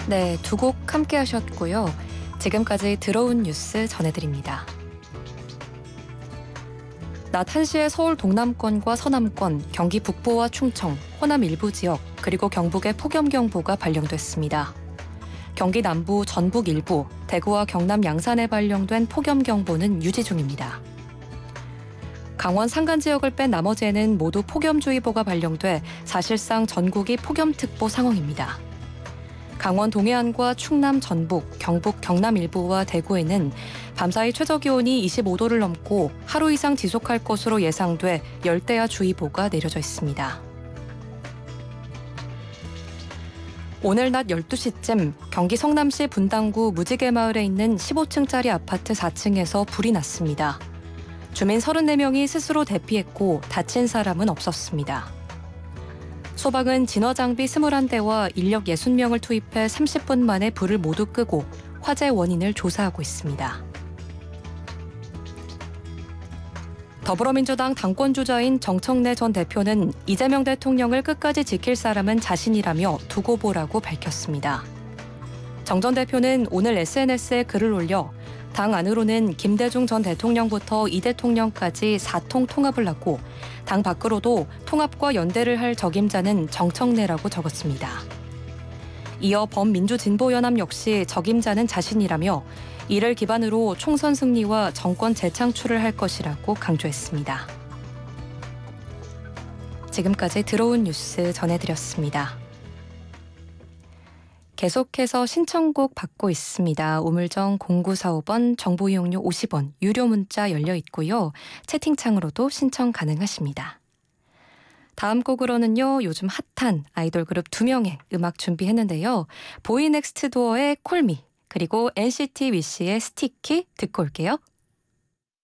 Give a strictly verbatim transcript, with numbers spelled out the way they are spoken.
네, 두 곡 함께 하셨고요. 지금까지 들어온 뉴스 전해드립니다. 낮 한 시에 서울 동남권과 서남권, 경기 북부와 충청, 호남 일부 지역, 그리고 경북에 폭염경보가 발령됐습니다. 경기 남부, 전북 일부, 대구와 경남 양산에 발령된 폭염경보는 유지 중입니다. 강원 산간 지역을 뺀 나머지에는 모두 폭염주의보가 발령돼 사실상 전국이 폭염특보 상황입니다. 강원 동해안과 충남, 전북, 경북, 경남 일부와 대구에는 밤사이 최저기온이 이십오 도를 넘고 하루 이상 지속할 것으로 예상돼 열대야주의보가 내려져 있습니다. 오늘 낮 열두 시쯤 경기 성남시 분당구 무지개 마을에 있는 십오 층짜리 아파트 사 층에서 불이 났습니다. 주민 서른네 명이 스스로 대피했고 다친 사람은 없었습니다. 소방은 진화장비 이십일 대와 인력 육십 명을 투입해 삼십 분 만에 불을 모두 끄고 화재 원인을 조사하고 있습니다. 더불어민주당 당권주자인 정청래 전 대표는 이재명 대통령을 끝까지 지킬 사람은 자신이라며 두고 보라고 밝혔습니다. 정 전 대표는 오늘 에스엔에스에 글을 올려 당 안으로는 김대중 전 대통령부터 이 대통령까지 사 통 통합을 하고 당 밖으로도 통합과 연대를 할 적임자는 정청래라고 적었습니다. 이어 범민주진보연합 역시 적임자는 자신이라며 이를 기반으로 총선 승리와 정권 재창출을 할 것이라고 강조했습니다. 지금까지 들어온 뉴스 전해드렸습니다. 계속해서 신청곡 받고 있습니다. 우물정 공구사오 번, 정보 이용료 오십 원, 유료 문자 열려 있고요. 채팅창으로도 신청 가능하십니다. 다음 곡으로는요. 요즘 핫한 아이돌 그룹 두 명의 음악 준비했는데요. 보이넥스트도어의 콜미, 그리고 엔시티 위시의 스티키 듣고 올게요.